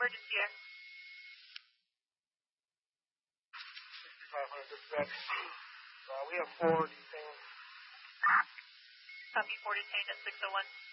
emergency air. 6500 dispatch. We have 4 detained. Copy 4 detained at 601.